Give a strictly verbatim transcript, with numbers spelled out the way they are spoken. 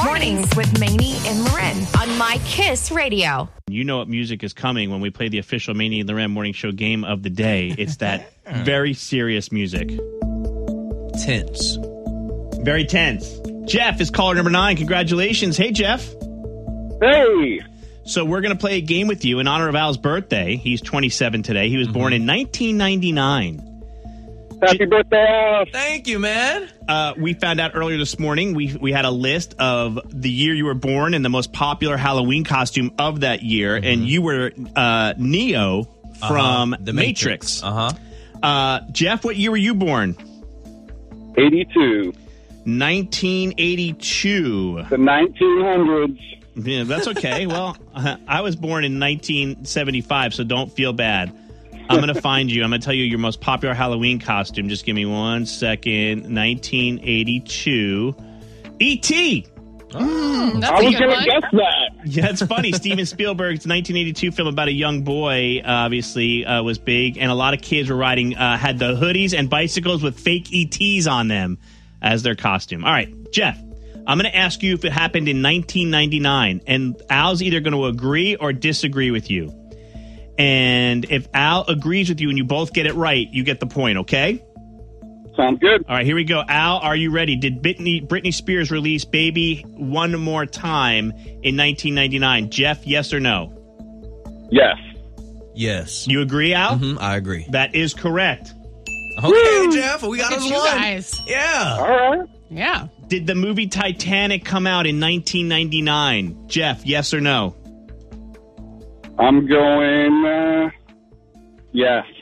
Mornings with Maney and Loren on My Kiss Radio. You know what music is coming when we play the official Maney and Loren morning show game of the day. It's that very serious music. Tense. Very tense. Jeff is caller number nine. Congratulations. Hey, Jeff. Hey. So we're going to play a game with you in honor of Al's birthday. He's twenty-seven today. He was mm-hmm. born in nineteen ninety-nine. Happy birthday, Al. Thank you, man. Uh, we found out earlier this morning, we we had a list of the year you were born and the most popular Halloween costume of that year, mm-hmm. and you were uh, Neo from uh-huh. The Matrix. Matrix. Uh-huh. Uh, Jeff, what year were you born? eighty-two. nineteen eighty-two. The nineteen hundreds. Yeah, that's okay. Well, uh, I was born in nineteen seventy-five, so don't feel bad. I'm going to find you. I'm going to tell you your most popular Halloween costume. Just give me one second. nineteen eighty-two. E T Mm, that's I a was good going one. to guess that. Yeah, it's funny. Steven Spielberg's nineteen eighty-two film about a young boy, obviously, uh, was big. And a lot of kids were riding, uh, had the hoodies and bicycles with fake E Ts on them as their costume. All right, Jeff, I'm going to ask you if it happened in nineteen ninety-nine. And Al's either going to agree or disagree with you. And if Al agrees with you and you both get it right, you get the point, okay? Sounds good. All right, here we go. Al, are you ready? Did Britney, Britney Spears release Baby One More Time in nineteen ninety-nine? Jeff, yes or no? Yes. Yes. You agree, Al? Mm-hmm, I agree. That is correct. Okay, Woo! Jeff, we got Look us at you one. guys. Yeah. All right. Yeah. Did the movie Titanic come out in nineteen ninety-nine? Jeff, yes or no? I'm going, uh, yes.